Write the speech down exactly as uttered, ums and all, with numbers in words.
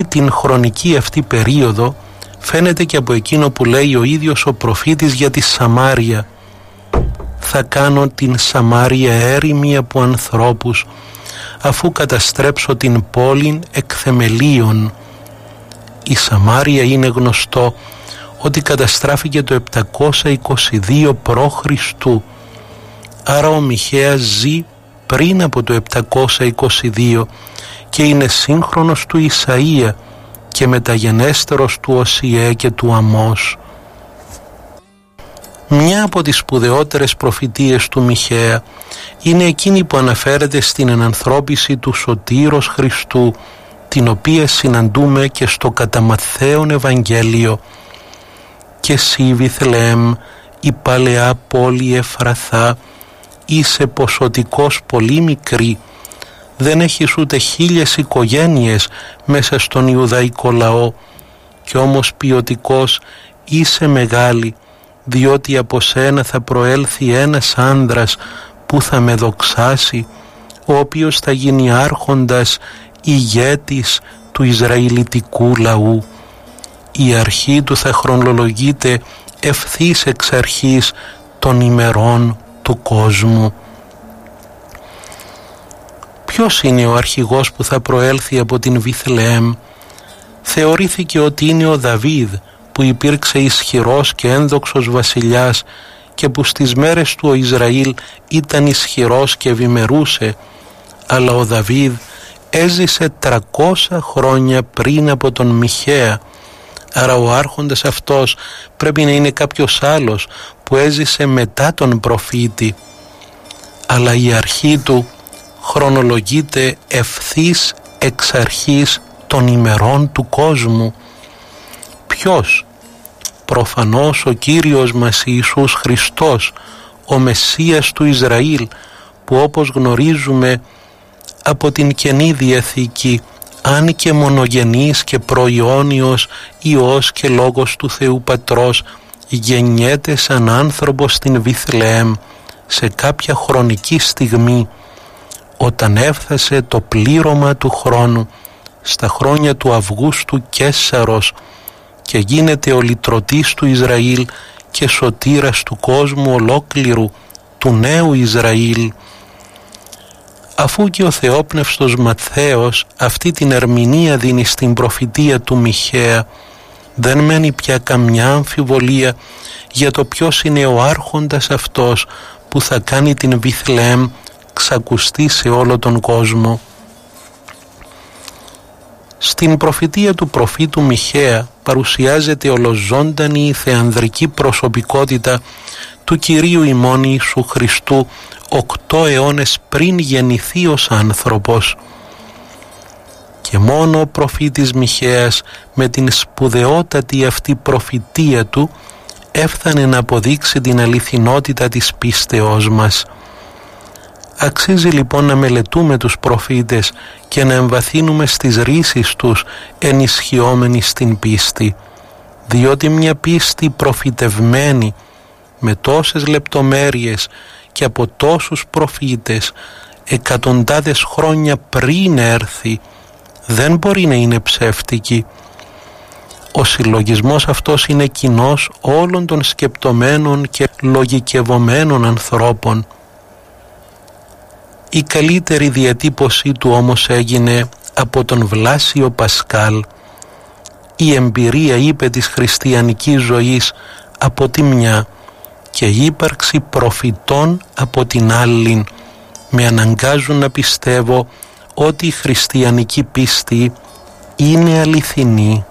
την χρονική αυτή περίοδο φαίνεται και από εκείνο που λέει ο ίδιος ο προφήτης για τη Σαμάρια. Θα κάνω την Σαμάρια έρημη από ανθρώπους, αφού καταστρέψω την πόλην εκ θεμελίων. Η Σαμάρια είναι γνωστό ότι καταστράφηκε το επτακόσια είκοσι δύο π.Χ. Άρα ο Μιχαίας ζει πριν από το επτακόσια είκοσι δύο και είναι σύγχρονος του Ισαΐα και μεταγενέστερος του Οσιέ και του Αμώς. Μια από τις σπουδαιότερες προφητείες του Μιχαία είναι εκείνη που αναφέρεται στην ενανθρώπιση του Σωτήρος Χριστού, την οποία συναντούμε και στο κατά Ματθαίον Ευαγγέλιο. «Και εσύ, Βιθλεέμ, η παλαιά πόλη Εφραθά, είσαι ποσοτικός πολύ μικρή, δεν έχεις ούτε χίλιες οικογένειες μέσα στον Ιουδαϊκό λαό, και όμως ποιοτικός είσαι μεγάλη, διότι από σένα θα προέλθει ένας άνδρας που θα με δοξάσει, ο οποίος θα γίνει άρχοντας ηγέτης του Ισραηλιτικού λαού. Η αρχή του θα χρονολογείται ευθύς εξ αρχής των ημερών του κόσμου». Ποιος είναι ο αρχηγός που θα προέλθει από την Βιθλεέμ? Θεωρήθηκε ότι είναι ο Δαβίδ, που υπήρξε ισχυρός και ένδοξος βασιλιάς και που στις μέρες του ο Ισραήλ ήταν ισχυρός και ευημερούσε, αλλά ο Δαβίδ έζησε τριακόσια χρόνια πριν από τον Μιχαία, άρα ο άρχοντας αυτός πρέπει να είναι κάποιος άλλος που έζησε μετά τον προφήτη, αλλά η αρχή του χρονολογείται ευθύς εξ αρχής των ημερών του κόσμου. Ποιος? Προφανώς ο Κύριος μας Ιησούς Χριστός, ο Μεσσίας του Ισραήλ, που όπως γνωρίζουμε από την Καινή Διαθήκη άνοικε μονογενής και προϊόνιος Υιός και Λόγος του Θεού Πατρός, γεννιέται σαν άνθρωπος στην Βιθλεέμ σε κάποια χρονική στιγμή, όταν έφτασε το πλήρωμα του χρόνου στα χρόνια του Αυγούστου Καίσαρος και γίνεται ο λυτρωτής του Ισραήλ και σωτήρας του κόσμου ολόκληρου, του νέου Ισραήλ. Αφού και ο θεόπνευστος Ματθαίος αυτή την ερμηνεία δίνει στην προφητεία του Μιχαία, δεν μένει πια καμιά αμφιβολία για το ποιος είναι ο άρχοντας αυτός που θα κάνει την Βιθλεέμ ξακουστεί σε όλο τον κόσμο. Στην προφητεία του προφήτου Μιχαία παρουσιάζεται ολοζώντανη η θεανδρική προσωπικότητα του Κυρίου ημών Ιησού Χριστού οκτώ αιώνες πριν γεννηθεί ως άνθρωπος. Και μόνο ο προφήτης Μιχαίας με την σπουδαιότατη αυτή προφητεία του έφτανε να αποδείξει την αληθινότητα της πίστεώς μας. Αξίζει λοιπόν να μελετούμε τους προφήτες και να εμβαθύνουμε στις ρήσεις τους ενισχυόμενοι στην πίστη, διότι μια πίστη προφητευμένη με τόσες λεπτομέρειες και από τόσους προφήτες εκατοντάδες χρόνια πριν έρθει δεν μπορεί να είναι ψεύτικη. Ο συλλογισμός αυτός είναι κοινός όλων των σκεπτομένων και λογικευομένων ανθρώπων. Η καλύτερη διατύπωσή του όμως έγινε από τον Βλάσιο Πασκάλ. Η εμπειρία, είπε, της χριστιανικής ζωής από τη μια και η ύπαρξη προφητών από την άλλη με αναγκάζουν να πιστεύω ότι η χριστιανική πίστη είναι αληθινή.